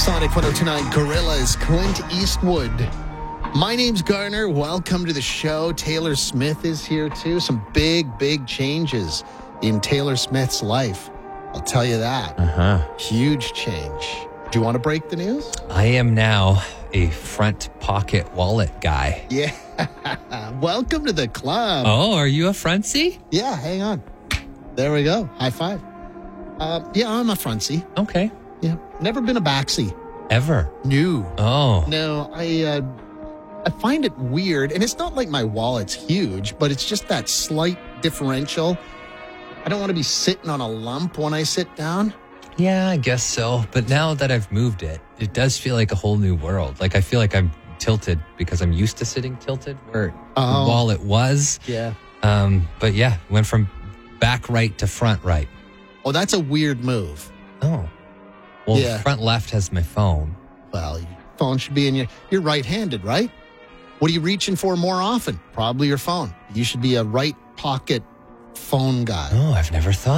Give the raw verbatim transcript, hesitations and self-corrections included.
Sonic one oh two point nine Gorillas, Clint Eastwood. My name's Garner. Welcome to the show. Taylor Smith is here too. Some big, big changes in Taylor Smith's life. I'll tell you that. Uh-huh. Huge change. Do you want to break the news? I am now a front pocket wallet guy. Yeah. Welcome to the club. Oh, are you a frontsy? Yeah, hang on. There we go. High five. Uh, yeah, I'm a frontsy. Okay. Yeah. Never been a backsy. Ever? No. Oh. No, I uh, I find it weird, and it's not like my wallet's huge, but it's just that slight differential. I don't want to be sitting on a lump when I sit down. Yeah, I guess so. But now that I've moved it, it does feel like a whole new world. Like I feel like I'm tilted because I'm used to sitting tilted where Oh. the wallet was. Yeah. Um, but yeah, went from back right to front right. Oh, that's a weird move. Oh. Well, Yeah. front left has my phone. Well, your phone should be in your... You're right-handed, right? What are you reaching for more often? Probably your phone. You should be a right pocket phone guy. Oh, I've never thought